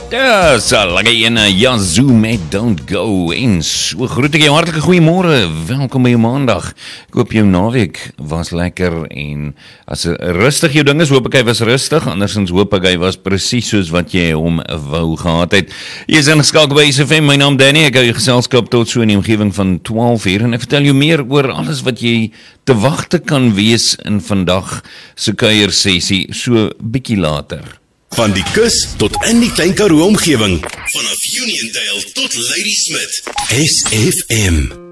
Dis lekker een Yazoo met Don't Go. En so groet ek jou hartelike goeiemôre. Welkom by jou maandag. Ek hoop jou naweek was lekker en as rustig jou ding is, hoop ek hy was rustig. Andersins hoop ek hy was presies soos wat jy hom wou gehad het. Jy is ingeskakel by SFM. My naam Danny. Ek hou jou geselskap tot so in die omgewing van 12 uur en ek vertel jou meer oor alles wat jy te wagte kan wees in vandag se kuiersessie so bietjie later. Van die kus tot in die Klein Karoo omgewing. Vanaf Uniondale tot Ladysmith. SFM.